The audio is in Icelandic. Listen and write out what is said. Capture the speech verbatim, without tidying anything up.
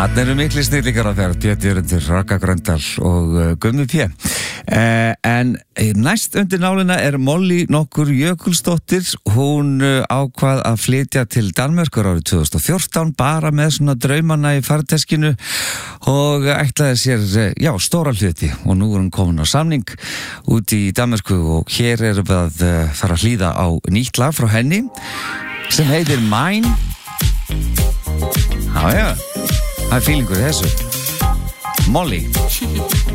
Þarna eru mikli snillingar á þér, Pétur undir Ragga Gröndal og uh, Gummi P. Uh, en næst undir nálina er Molly nokkur Jökulsdóttir. Hún uh, ákvað að flytja til Danmerkur árið tvö þúsund og fjórtán bara með svona draumana í farteskinu og ætlaði sér, uh, já, stóra hluti og nú er hún komin á samning út í Danmörku og hér erum við að uh, fara að hlýða á nýtt lag frá henni sem heitir Mine. Já, já. Það er fílingur í þessu. Molly.